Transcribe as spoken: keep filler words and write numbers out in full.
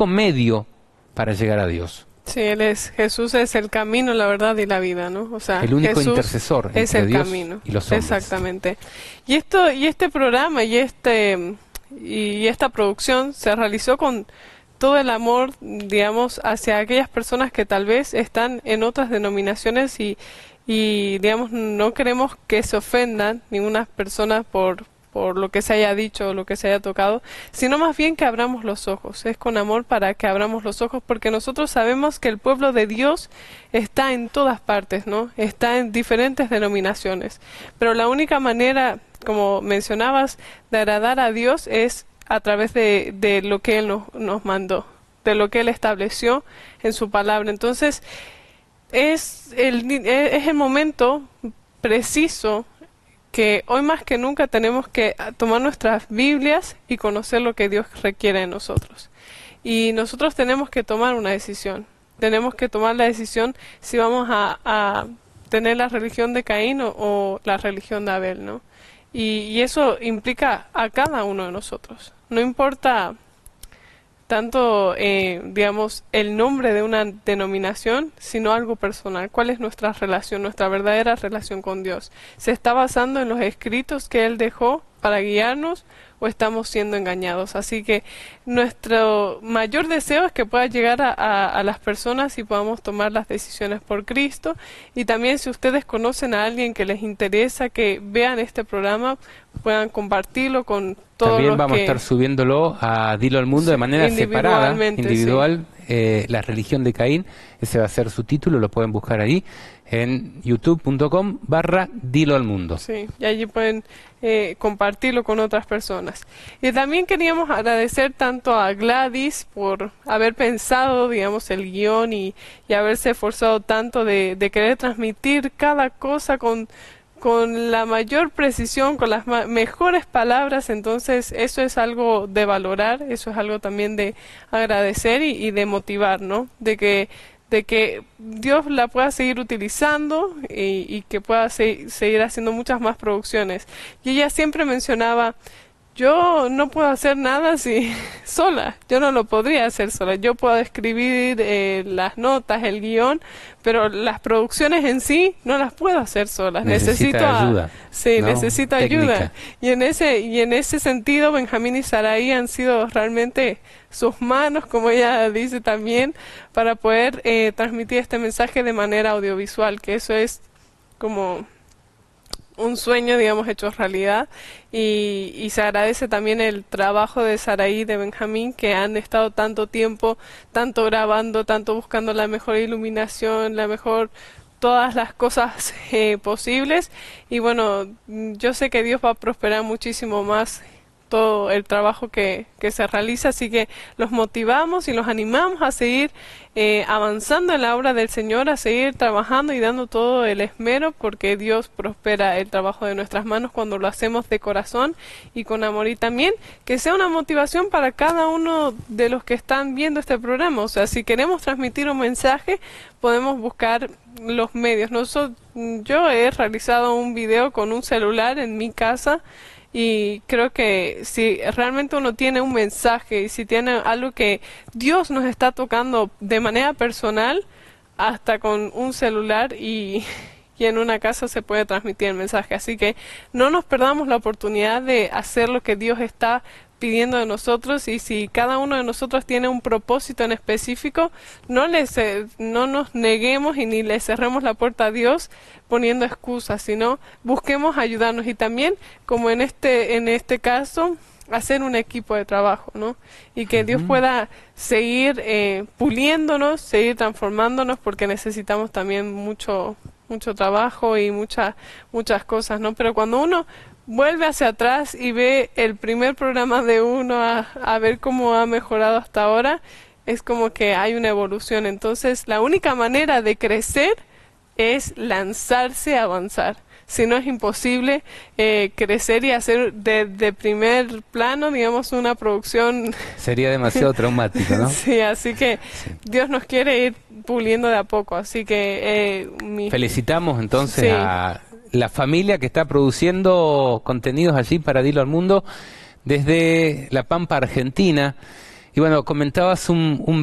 único medio para llegar a Dios. Sí, él es, Jesús es el camino, la verdad y la vida, ¿no? O sea, el único Jesús intercesor entre es el Dios camino y los hombres. Exactamente. Y esto, y este programa y este y esta producción se realizó con todo el amor, digamos, hacia aquellas personas que tal vez están en otras denominaciones y y digamos no queremos que se ofendan ninguna persona por por lo que se haya dicho o lo que se haya tocado, sino más bien que abramos los ojos. Es con amor para que abramos los ojos, porque nosotros sabemos que el pueblo de Dios está en todas partes, ¿no? Está en diferentes denominaciones. Pero la única manera, como mencionabas, de agradar a Dios es a través de, de lo que Él nos, nos mandó, de lo que Él estableció en su palabra. Entonces, es el, es el momento preciso que hoy más que nunca tenemos que tomar nuestras Biblias y conocer lo que Dios requiere de nosotros. Y nosotros tenemos que tomar una decisión. Tenemos que tomar la decisión si vamos a, a tener la religión de Caín o, o la religión de Abel, ¿no? Y, y eso implica a cada uno de nosotros. No importa tanto, eh, digamos, el nombre de una denominación, sino algo personal. ¿Cuál es nuestra relación, nuestra verdadera relación con Dios? ¿Se está basando en los escritos que Él dejó para guiarnos o estamos siendo engañados? Así que nuestro mayor deseo es que pueda llegar a, a, a las personas y podamos tomar las decisiones por Cristo. Y también si ustedes conocen a alguien que les interesa que vean este programa, puedan compartirlo con todos También los vamos que... a estar subiéndolo a Dilo al Mundo de manera separada, individual, sí. eh, La religión de Caín, ese va a ser su título, lo pueden buscar ahí en youtube punto com barra Dilo al Mundo. Sí, y allí pueden eh, compartirlo con otras personas. Y también queríamos agradecer tanto a Gladys por haber pensado, digamos, el guión y, y haberse esforzado tanto de, de querer transmitir cada cosa con... con la mayor precisión, con las ma mejores palabras. Entonces eso es algo de valorar, eso es algo también de agradecer y, y de motivar, ¿no? De que, de que Dios la pueda seguir utilizando y, y que pueda se seguir haciendo muchas más producciones. Y ella siempre mencionaba, yo no puedo hacer nada si sola, yo no lo podría hacer sola. Yo puedo escribir eh, las notas, el guión, pero las producciones en sí no las puedo hacer solas. Necesita necesito ayuda. A, sí, ¿no? necesito Técnica. ayuda. Y en ese y en ese sentido, Benjamín y Saraí han sido realmente sus manos, como ella dice también, para poder eh, transmitir este mensaje de manera audiovisual, que eso es como un sueño, digamos, hecho realidad. Y, y se agradece también el trabajo de Saraí y de Benjamín, que han estado tanto tiempo, tanto grabando, tanto buscando la mejor iluminación, la mejor, todas las cosas eh, posibles. Y bueno, yo sé que Dios va a prosperar muchísimo más todo el trabajo que, que se realiza, así que los motivamos y los animamos a seguir eh, avanzando en la obra del Señor, a seguir trabajando y dando todo el esmero, porque Dios prospera el trabajo de nuestras manos cuando lo hacemos de corazón y con amor. Y también que sea una motivación para cada uno de los que están viendo este programa. O sea, si queremos transmitir un mensaje, podemos buscar los medios. Nosotros, yo he realizado un video con un celular en mi casa, y creo que si realmente uno tiene un mensaje y si tiene algo que Dios nos está tocando de manera personal, hasta con un celular y, y en una casa se puede transmitir el mensaje. Así que no nos perdamos la oportunidad de hacer lo que Dios está pidiendo de nosotros, y si cada uno de nosotros tiene un propósito en específico, no les no nos neguemos y ni le cerremos la puerta a Dios poniendo excusas, sino busquemos ayudarnos. Y también, como en este en este caso, hacer un equipo de trabajo, ¿no? Y que uh-huh. Dios pueda seguir eh, puliéndonos, seguir transformándonos, porque necesitamos también mucho mucho trabajo y muchas muchas cosas, ¿no? Pero cuando uno vuelve hacia atrás y ve el primer programa de uno a, a ver cómo ha mejorado hasta ahora, es como que hay una evolución. Entonces, la única manera de crecer es lanzarse a avanzar. Si no, es imposible eh, crecer y hacer de, de primer plano, digamos, una producción. Sería demasiado traumático, ¿no? Sí, así que sí. Dios nos quiere ir puliendo de a poco. Así que eh, mi... felicitamos entonces sí. a la familia que está produciendo contenidos allí para Dilo al Mundo desde La Pampa, Argentina. Y bueno, comentabas un, un